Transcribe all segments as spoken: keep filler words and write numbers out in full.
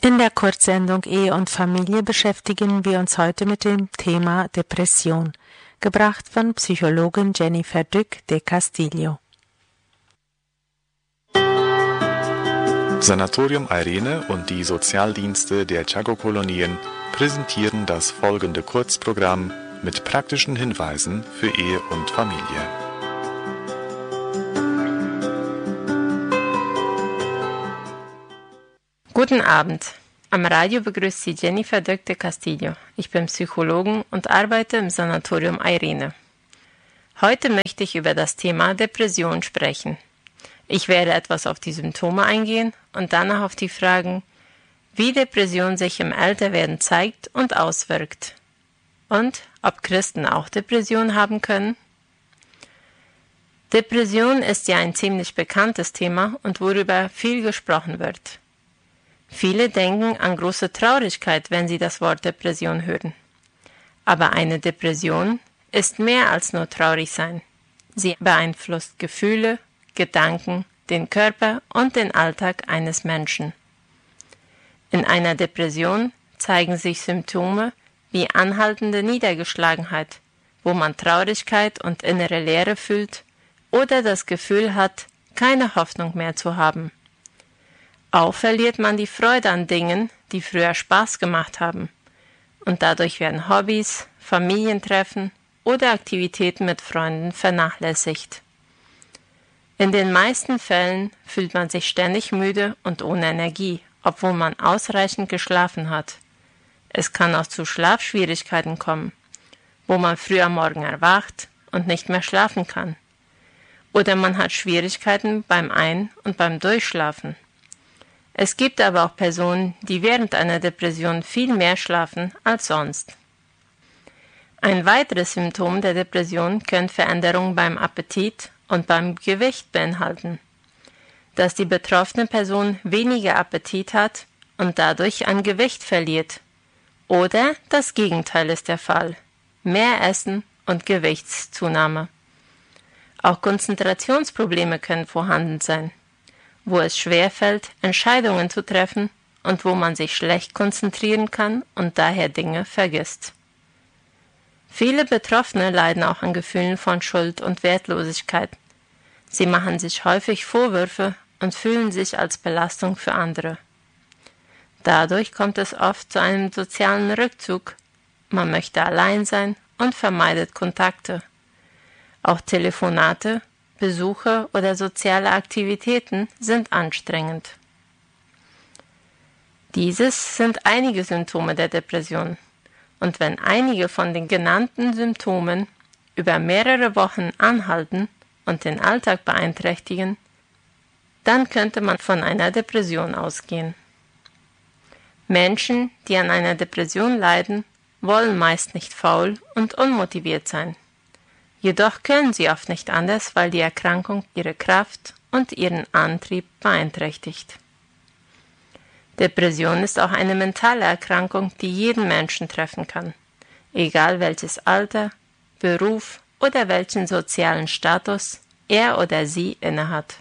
In der Kurzsendung Ehe und Familie beschäftigen wir uns heute mit dem Thema Depression, gebracht von Psychologin Jennifer Duc de Castillo. Sanatorium Airene und die Sozialdienste der Chaco-Kolonien präsentieren das folgende Kurzprogramm mit praktischen Hinweisen für Ehe und Familie. Guten Abend. Am Radio begrüßt Sie Jennifer Duc de Castillo. Ich bin Psychologin und arbeite im Sanatorium Airene. Heute möchte ich über das Thema Depression sprechen. Ich werde etwas auf die Symptome eingehen und danach auf die Fragen, wie Depression sich im Älterwerden zeigt und auswirkt. Und ob Christen auch Depression haben können? Depression ist ja ein ziemlich bekanntes Thema und worüber viel gesprochen wird. Viele denken an große Traurigkeit, wenn sie das Wort Depression hören. Aber eine Depression ist mehr als nur traurig sein. Sie beeinflusst Gefühle, Gedanken, den Körper und den Alltag eines Menschen. In einer Depression zeigen sich Symptome wie anhaltende Niedergeschlagenheit, wo man Traurigkeit und innere Leere fühlt oder das Gefühl hat, keine Hoffnung mehr zu haben. Auch verliert man die Freude an Dingen, die früher Spaß gemacht haben, und dadurch werden Hobbys, Familientreffen oder Aktivitäten mit Freunden vernachlässigt. In den meisten Fällen fühlt man sich ständig müde und ohne Energie, obwohl man ausreichend geschlafen hat. Es kann auch zu Schlafschwierigkeiten kommen, wo man früh am Morgen erwacht und nicht mehr schlafen kann. Oder man hat Schwierigkeiten beim Ein- und beim Durchschlafen. Es gibt aber auch Personen, die während einer Depression viel mehr schlafen als sonst. Ein weiteres Symptom der Depression können Veränderungen beim Appetit und beim Gewicht beinhalten, dass die betroffene Person weniger Appetit hat und dadurch an Gewicht verliert. Oder das Gegenteil ist der Fall, mehr Essen und Gewichtszunahme. Auch Konzentrationsprobleme können vorhanden sein, wo es schwerfällt, Entscheidungen zu treffen und wo man sich schlecht konzentrieren kann und daher Dinge vergisst. Viele Betroffene leiden auch an Gefühlen von Schuld und Wertlosigkeit. Sie machen sich häufig Vorwürfe und fühlen sich als Belastung für andere. Dadurch kommt es oft zu einem sozialen Rückzug. Man möchte allein sein und vermeidet Kontakte. Auch Telefonate, Besuche oder soziale Aktivitäten sind anstrengend. Dieses sind einige Symptome der Depression. Und wenn einige von den genannten Symptomen über mehrere Wochen anhalten und den Alltag beeinträchtigen, dann könnte man von einer Depression ausgehen. Menschen, die an einer Depression leiden, wollen meist nicht faul und unmotiviert sein. Jedoch können sie oft nicht anders, weil die Erkrankung ihre Kraft und ihren Antrieb beeinträchtigt. Depression ist auch eine mentale Erkrankung, die jeden Menschen treffen kann, egal welches Alter, Beruf oder welchen sozialen Status er oder sie innehat.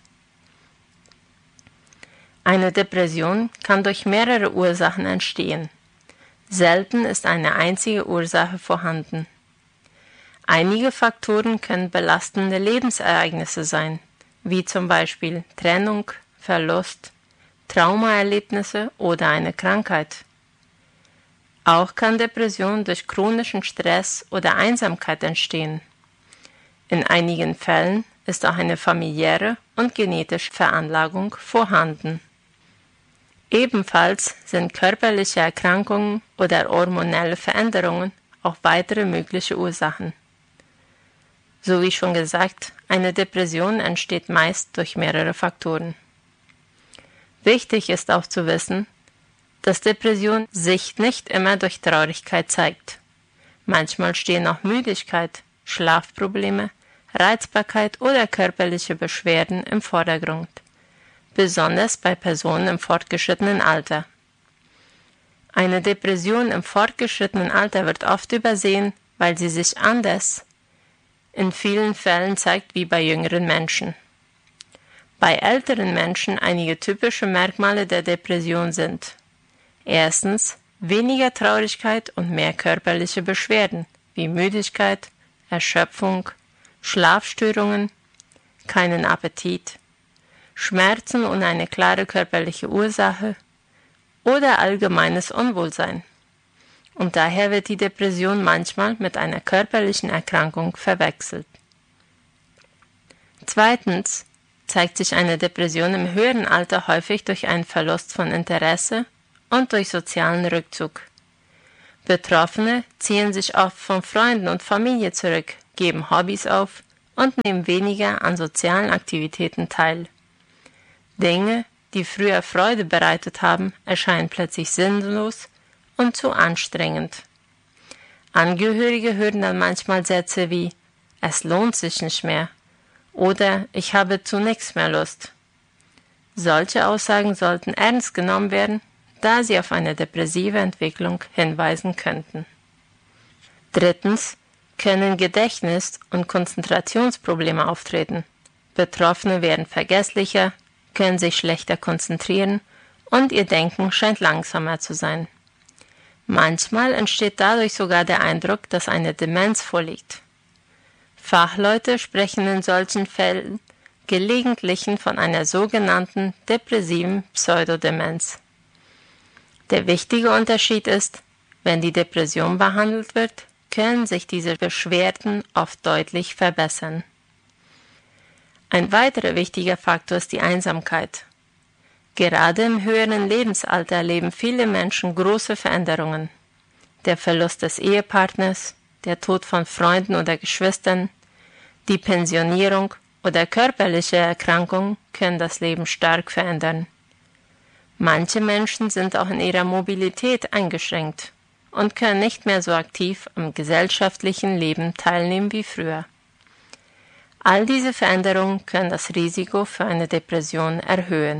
Eine Depression kann durch mehrere Ursachen entstehen. Selten ist eine einzige Ursache vorhanden. Einige Faktoren können belastende Lebensereignisse sein, wie zum Beispiel Trennung, Verlust, Traumaerlebnisse oder eine Krankheit. Auch kann Depression durch chronischen Stress oder Einsamkeit entstehen. In einigen Fällen ist auch eine familiäre und genetische Veranlagung vorhanden. Ebenfalls sind körperliche Erkrankungen oder hormonelle Veränderungen auch weitere mögliche Ursachen. So wie schon gesagt, eine Depression entsteht meist durch mehrere Faktoren. Wichtig ist auch zu wissen, dass Depression sich nicht immer durch Traurigkeit zeigt. Manchmal stehen auch Müdigkeit, Schlafprobleme, Reizbarkeit oder körperliche Beschwerden im Vordergrund, besonders bei Personen im fortgeschrittenen Alter. Eine Depression im fortgeschrittenen Alter wird oft übersehen, weil sie sich anders in vielen Fällen zeigt wie bei jüngeren Menschen. Bei älteren Menschen einige typische Merkmale der Depression sind: Erstens weniger Traurigkeit und mehr körperliche Beschwerden wie Müdigkeit, Erschöpfung, Schlafstörungen, keinen Appetit, Schmerzen und eine klare körperliche Ursache oder allgemeines Unwohlsein. Und daher wird die Depression manchmal mit einer körperlichen Erkrankung verwechselt. Zweitens zeigt sich eine Depression im höheren Alter häufig durch einen Verlust von Interesse und durch sozialen Rückzug. Betroffene ziehen sich oft von Freunden und Familie zurück, geben Hobbys auf und nehmen weniger an sozialen Aktivitäten teil. Dinge, die früher Freude bereitet haben, erscheinen plötzlich sinnlos und zu anstrengend. Angehörige hören dann manchmal Sätze wie „Es lohnt sich nicht mehr“ oder „Ich habe zu nichts mehr Lust“. Solche Aussagen sollten ernst genommen werden, da sie auf eine depressive Entwicklung hinweisen könnten. Drittens können Gedächtnis- und Konzentrationsprobleme auftreten. Betroffene werden vergesslicher, können sich schlechter konzentrieren und ihr Denken scheint langsamer zu sein. Manchmal entsteht dadurch sogar der Eindruck, dass eine Demenz vorliegt. Fachleute sprechen in solchen Fällen gelegentlich von einer sogenannten depressiven Pseudodemenz. Der wichtige Unterschied ist, wenn die Depression behandelt wird, können sich diese Beschwerden oft deutlich verbessern. Ein weiterer wichtiger Faktor ist die Einsamkeit. Gerade im höheren Lebensalter erleben viele Menschen große Veränderungen. Der Verlust des Ehepartners, der Tod von Freunden oder Geschwistern, die Pensionierung oder körperliche Erkrankungen können das Leben stark verändern. Manche Menschen sind auch in ihrer Mobilität eingeschränkt und können nicht mehr so aktiv am gesellschaftlichen Leben teilnehmen wie früher. All diese Veränderungen können das Risiko für eine Depression erhöhen.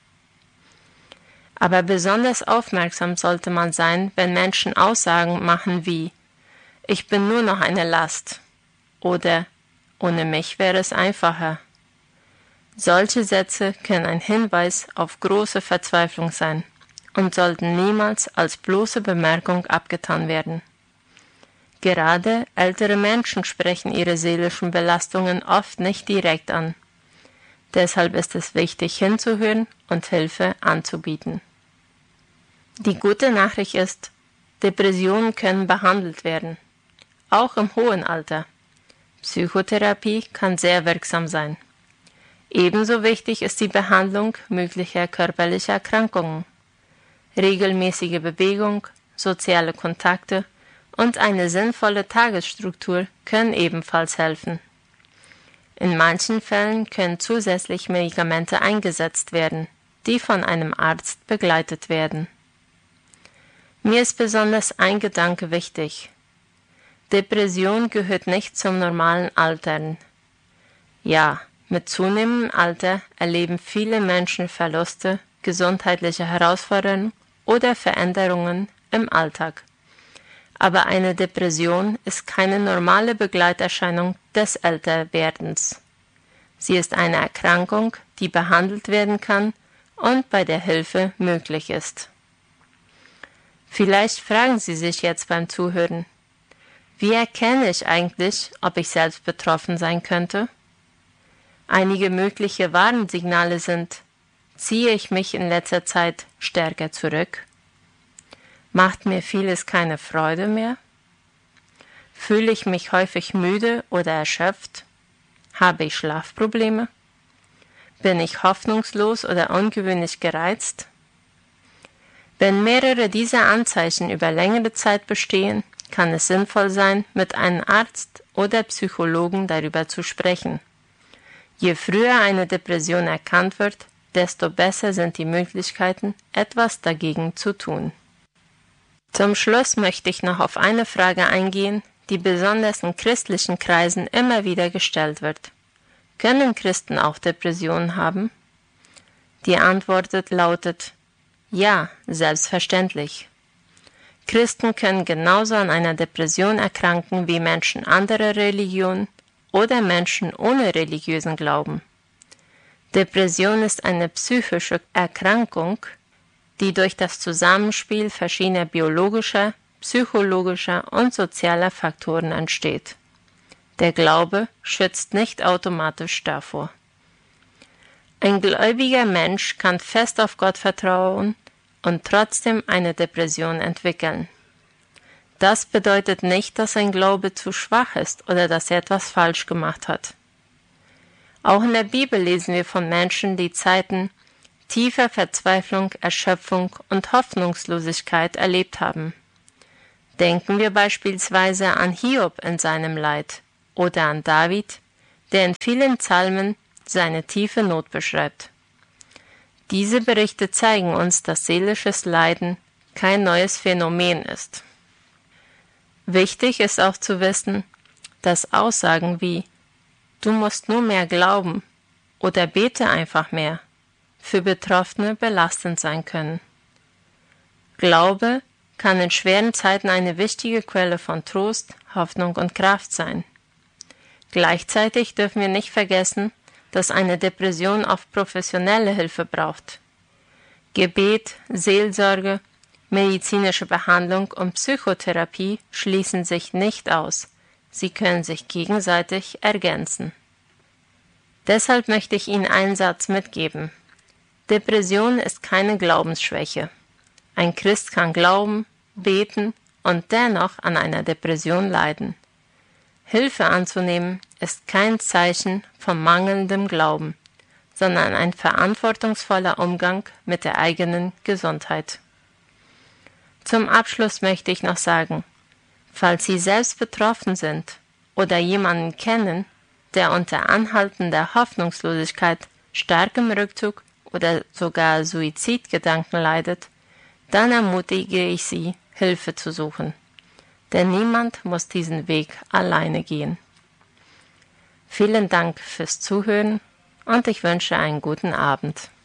Aber besonders aufmerksam sollte man sein, wenn Menschen Aussagen machen wie „Ich bin nur noch eine Last“ oder „Ohne mich wäre es einfacher“. Solche Sätze können ein Hinweis auf große Verzweiflung sein und sollten niemals als bloße Bemerkung abgetan werden. Gerade ältere Menschen sprechen ihre seelischen Belastungen oft nicht direkt an. Deshalb ist es wichtig, hinzuhören und Hilfe anzubieten. Die gute Nachricht ist, Depressionen können behandelt werden, auch im hohen Alter. Psychotherapie kann sehr wirksam sein. Ebenso wichtig ist die Behandlung möglicher körperlicher Erkrankungen. Regelmäßige Bewegung, soziale Kontakte und eine sinnvolle Tagesstruktur können ebenfalls helfen. In manchen Fällen können zusätzlich Medikamente eingesetzt werden, die von einem Arzt begleitet werden. Mir ist besonders ein Gedanke wichtig. Depression gehört nicht zum normalen Altern. Ja, mit zunehmendem Alter erleben viele Menschen Verluste, gesundheitliche Herausforderungen oder Veränderungen im Alltag. Aber eine Depression ist keine normale Begleiterscheinung des Älterwerdens. Sie ist eine Erkrankung, die behandelt werden kann und bei der Hilfe möglich ist. Vielleicht fragen Sie sich jetzt beim Zuhören, wie erkenne ich eigentlich, ob ich selbst betroffen sein könnte? Einige mögliche Warnsignale sind: Ziehe ich mich in letzter Zeit stärker zurück? Macht mir vieles keine Freude mehr? Fühle ich mich häufig müde oder erschöpft? Habe ich Schlafprobleme? Bin ich hoffnungslos oder ungewöhnlich gereizt? Wenn mehrere dieser Anzeichen über längere Zeit bestehen, kann es sinnvoll sein, mit einem Arzt oder Psychologen darüber zu sprechen. Je früher eine Depression erkannt wird, desto besser sind die Möglichkeiten, etwas dagegen zu tun. Zum Schluss möchte ich noch auf eine Frage eingehen, die besonders in christlichen Kreisen immer wieder gestellt wird. Können Christen auch Depressionen haben? Die Antwort lautet: Ja, selbstverständlich. Christen können genauso an einer Depression erkranken wie Menschen anderer Religionen oder Menschen ohne religiösen Glauben. Depression ist eine psychische Erkrankung, die durch das Zusammenspiel verschiedener biologischer, psychologischer und sozialer Faktoren entsteht. Der Glaube schützt nicht automatisch davor. Ein gläubiger Mensch kann fest auf Gott vertrauen und trotzdem eine Depression entwickeln. Das bedeutet nicht, dass sein Glaube zu schwach ist oder dass er etwas falsch gemacht hat. Auch in der Bibel lesen wir von Menschen, die Zeiten tiefer Verzweiflung, Erschöpfung und Hoffnungslosigkeit erlebt haben. Denken wir beispielsweise an Hiob in seinem Leid oder an David, der in vielen Psalmen seine tiefe Not beschreibt. Diese Berichte zeigen uns, dass seelisches Leiden kein neues Phänomen ist. Wichtig ist auch zu wissen, dass Aussagen wie „Du musst nur mehr glauben“ oder „Bete einfach mehr“ für Betroffene belastend sein können. Glaube kann in schweren Zeiten eine wichtige Quelle von Trost, Hoffnung und Kraft sein. Gleichzeitig dürfen wir nicht vergessen, dass eine Depression oft professionelle Hilfe braucht. Gebet, Seelsorge, medizinische Behandlung und Psychotherapie schließen sich nicht aus. Sie können sich gegenseitig ergänzen. Deshalb möchte ich Ihnen einen Satz mitgeben. Depression ist keine Glaubensschwäche. Ein Christ kann glauben, beten und dennoch an einer Depression leiden. Hilfe anzunehmen ist kein Zeichen von mangelndem Glauben, sondern ein verantwortungsvoller Umgang mit der eigenen Gesundheit. Zum Abschluss möchte ich noch sagen, falls Sie selbst betroffen sind oder jemanden kennen, der unter anhaltender Hoffnungslosigkeit, starkem Rückzug oder sogar Suizidgedanken leidet, dann ermutige ich Sie, Hilfe zu suchen. Denn niemand muss diesen Weg alleine gehen. Vielen Dank fürs Zuhören und ich wünsche einen guten Abend.